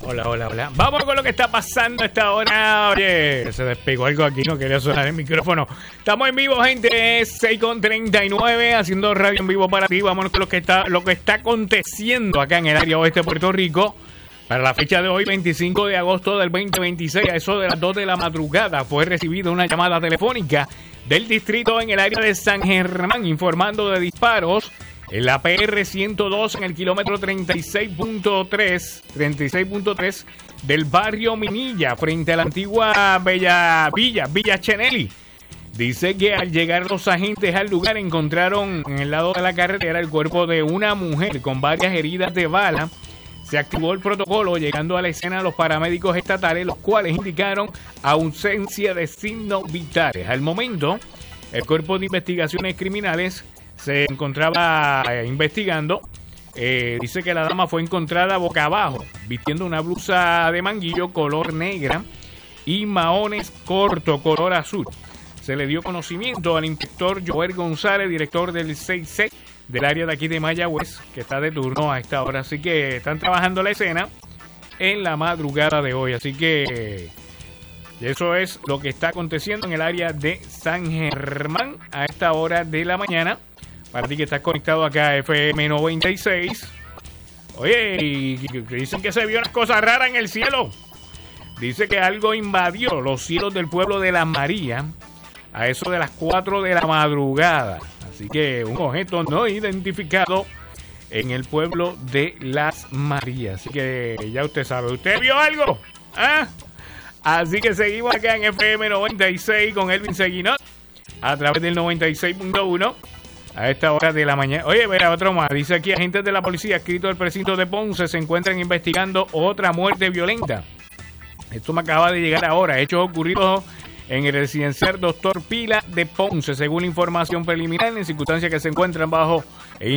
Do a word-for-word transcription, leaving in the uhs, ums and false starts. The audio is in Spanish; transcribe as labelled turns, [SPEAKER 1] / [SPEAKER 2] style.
[SPEAKER 1] Hola, hola, hola. Vamos con lo que está pasando a esta hora. Oye, se despegó algo aquí, no quería sonar el micrófono. Estamos en vivo, gente, seis con treinta y nueve, haciendo radio en vivo para ti. Vámonos con lo que está, lo que está aconteciendo acá en el área oeste de Puerto Rico. Para la fecha de hoy, veinticinco de agosto del veinte veintiséis, a eso de las dos de la madrugada, fue recibida una llamada telefónica del distrito en el área de San Germán, informando de disparos en la P R ciento dos en el kilómetro treinta y seis punto tres del barrio Minilla, frente a la antigua Bella Villa, Villa Chenelli. Dice que al llegar los agentes al lugar encontraron en el lado de la carretera el cuerpo de una mujer con varias heridas de bala. Se activó el protocolo, llegando a la escena los paramédicos estatales, los cuales indicaron ausencia de signos vitales. Al momento, el Cuerpo de Investigaciones Criminales se encontraba eh, investigando. Eh, dice que la dama fue encontrada boca abajo, vistiendo una blusa de manguillo color negra y maones corto color azul. Se le dio conocimiento al inspector Joel González, director del seis C del área de aquí de Mayagüez, que está de turno a esta hora. Así que están trabajando la escena en la madrugada de hoy. Así que eso es lo que está aconteciendo en el área de San Germán a esta hora de la mañana. Para ti que estás conectado acá a F M noventa y seis. Oye, y dicen que se vio unas cosas raras en el cielo. Dice que algo invadió los cielos del pueblo de Las Marías a eso de las cuatro de la madrugada. Así que un objeto no identificado en el pueblo de Las Marías. Así que ya usted sabe. ¿Usted vio algo? ¿Ah? Así que seguimos acá en F M noventa y seis con Elvin Seguinot a través del noventa y seis punto uno. A esta hora de la mañana. Oye, verá, otro más. Dice aquí, agentes de la policía adscritos del precinto de Ponce se encuentran investigando otra muerte violenta. Esto me acaba de llegar ahora. Hechos ocurridos en el residencial Doctor Pila de Ponce, según la información preliminar, en circunstancias que se encuentran bajo